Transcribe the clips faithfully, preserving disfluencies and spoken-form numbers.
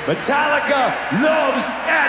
Metallica loves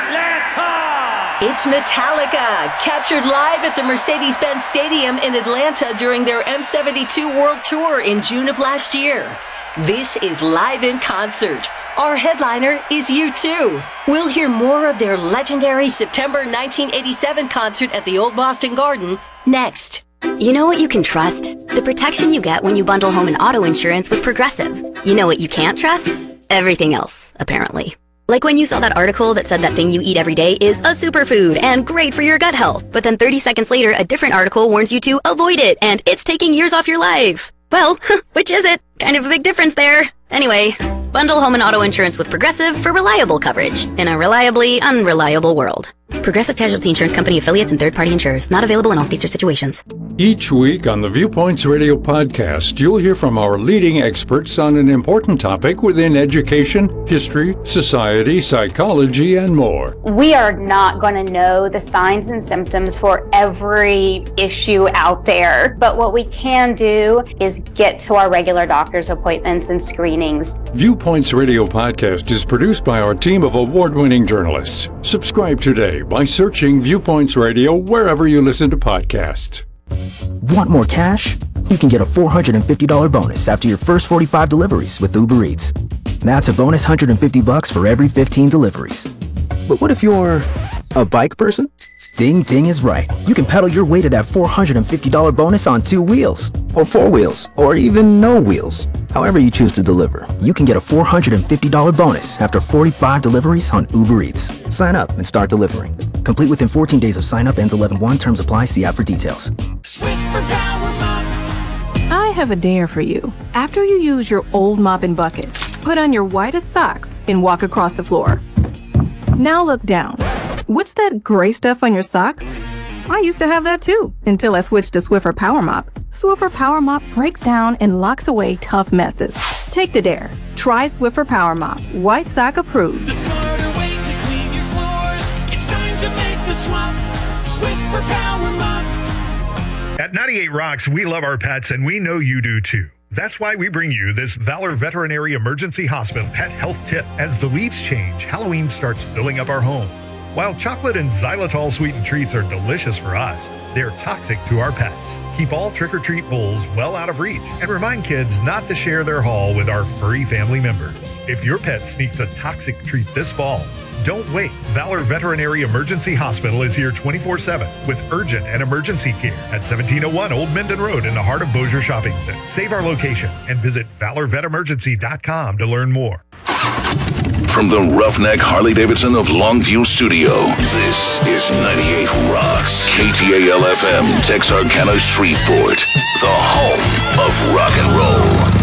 Atlanta! It's Metallica, captured live at the Mercedes-Benz Stadium in Atlanta during their M seventy-two World Tour in June of last year. This is Live in Concert. Our headliner is U two. We'll hear more of their legendary September nineteen eighty-seven concert at the Old Boston Garden next. You know what you can trust? The protection you get when you bundle home and auto insurance with Progressive. You know what you can't trust? Everything else, apparently. Like when you saw that article that said that thing you eat every day is a superfood and great for your gut health, but then thirty seconds later, a different article warns you to avoid it and it's taking years off your life. Well, which is it? Kind of a big difference there. Anyway, bundle home and auto insurance with Progressive for reliable coverage in a reliably unreliable world. Progressive Casualty Insurance Company affiliates and third-party insurers. Not available in all states or situations. Each week on the Viewpoints Radio podcast, you'll hear from our leading experts on an important topic within education, history, society, psychology, and more. We are not going to know the signs and symptoms for every issue out there, but what we can do is get to our regular doctor's appointments and screenings. Viewpoints Radio podcast is produced by our team of award-winning journalists. Subscribe today by searching Viewpoints Radio wherever you listen to podcasts. Want more cash? You can get a four hundred fifty dollars bonus after your first forty-five deliveries with Uber Eats. That's a bonus one hundred fifty bucks for every fifteen deliveries. But what if you're a bike person? Ding Ding is right. You can pedal your way to that four hundred fifty dollars bonus on two wheels, or four wheels, or even no wheels. However you choose to deliver, you can get a four hundred fifty dollars bonus after forty-five deliveries on Uber Eats. Sign up and start delivering. Complete within fourteen days of sign up. Ends eleven one. Terms apply. See app for details. Swift for Power Mop. I have a dare for you. After you use your old mopping bucket, put on your whitest socks and walk across the floor. Now look down. What's that gray stuff on your socks? I used to have that too, until I switched to Swiffer Power Mop. Swiffer Power Mop breaks down and locks away tough messes. Take the dare. Try Swiffer Power Mop. White sock approved. The smarter way to clean your floors. It's time to make the swap. Swiffer Power Mop. At ninety-eight Rocks, we love our pets, and we know you do too. That's why we bring you this Valor Veterinary Emergency Hospital pet health tip. As the leaves change, Halloween starts filling up our home. While chocolate and xylitol sweetened treats are delicious for us, they're toxic to our pets. Keep all trick-or-treat bowls well out of reach and remind kids not to share their haul with our furry family members. If your pet sneaks a toxic treat this fall, don't wait. Valor Veterinary Emergency Hospital is here twenty-four seven with urgent and emergency care at seventeen oh one Old Mendon Road in the heart of Bossier Shopping Center. Save our location and visit valor vet emergency dot com to learn more. From the Roughneck Harley-Davidson of Longview Studio, this is ninety-eight Rocks, K T A L F M, Texarkana, Shreveport, the home of rock and roll.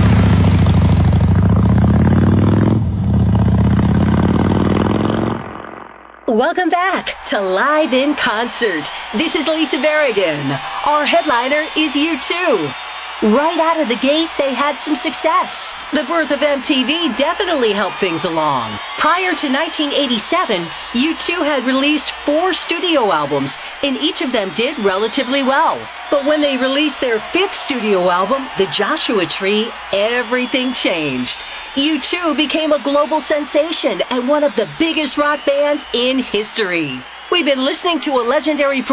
Welcome back to Live in Concert. This is Lisa Berrigan. Our headliner is U two. Right out of the gate, they had some success. The birth of M T V definitely helped things along. Prior to nineteen eighty-seven, U two had released four studio albums, and each of them did relatively well. But when they released their fifth studio album, The Joshua Tree, everything changed. U two became a global sensation and one of the biggest rock bands in history. We've been listening to a legendary